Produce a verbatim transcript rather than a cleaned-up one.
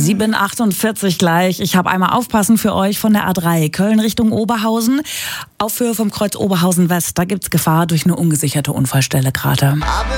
sieben Uhr achtundvierzig gleich. Ich habe einmal aufpassen für euch von der A drei Köln Richtung Oberhausen. Auf Höhe vom Kreuz Oberhausen West, da gibt's Gefahr durch eine ungesicherte Unfallstelle gerade.